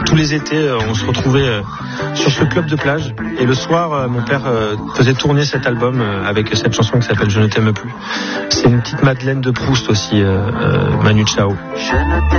tous les étés, on se retrouvait sur ce club de plage. Et le soir, mon père faisait tourner cet album avec cette chanson qui s'appelle Je ne t'aime plus. C'est une petite Madeleine de Proust aussi, Manu Chao.